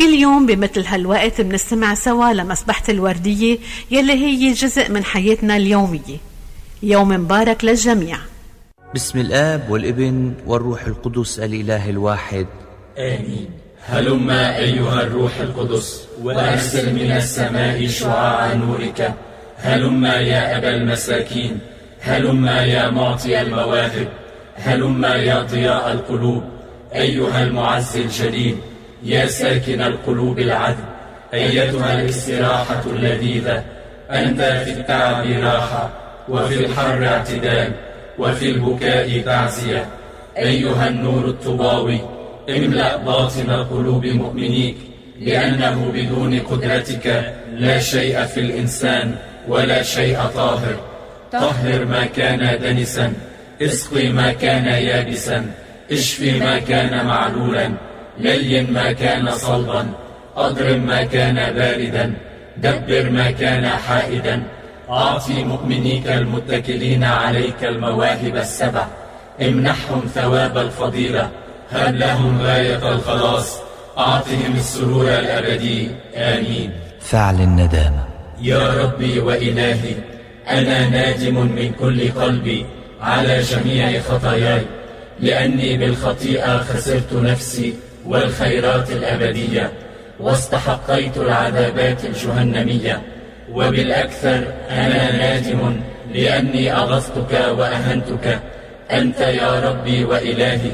كل يوم بمثل هالوقت بنستمع سوا لمسبحة الوردية يلي هي جزء من حياتنا اليومية. يوم مبارك للجميع. بسم الآب والابن والروح القدس الإله الواحد آمين. هلما أيها الروح القدس وأرسل من السماء شعاع نورك. هلما يا أبا المساكين، هلما يا معطي المواهب، هلما يا ضياء القلوب، أيها المعز الجليل، يا ساكن القلوب العذب، أيتها الاستراحة اللذيذة. أنت في التعب راحة، وفي الحر اعتدال، وفي البكاء تعزية. أيها النور الطباوي، املأ باطن قلوب مؤمنيك، لأنه بدون قدرتك لا شيء في الإنسان ولا شيء طاهر. طهر ما كان دنسا، اسقي ما كان يابسا، اشفي ما كان معلولا، لين ما كان صلبا، أضرم ما كان باردا، دبر ما كان حائدا. أعطي مؤمنيك المتكلين عليك المواهب السبع، امنحهم ثواب الفضيلة، هب لهم غاية الخلاص، أعطهم السرور الأبدي. آمين. فعل الندامة. يا ربي وإلهي، أنا نادم من كل قلبي على جميع خطاياي، لأني بالخطيئة خسرت نفسي والخيرات الأبدية، واستحقيت العذابات الجهنمية. وبالأكثر أنا نادم لأني أغضتك وأهنتك، أنت يا ربي وإلهي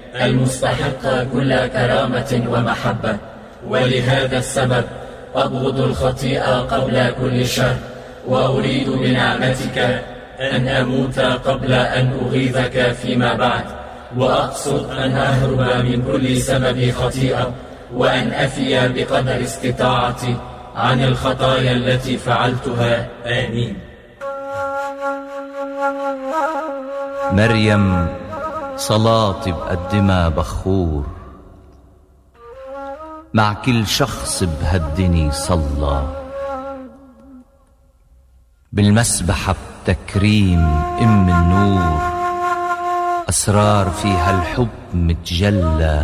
المستحق كل كرامة ومحبة. ولهذا السبب أبغض الخطيئة قبل كل شر، وأريد بنعمتك أن أموت قبل أن أغيظك فيما بعد، وأقصد أن أهرب من كل سبب خطيئة، وأن أفي بقدر استطاعتي عن الخطايا التي فعلتها. آمين. مريم صلاة بقدمها بخور، مع كل شخص بهالدني صلى، بالمسبحة بتكريم أم النور، أسرار فيها الحب متجلى،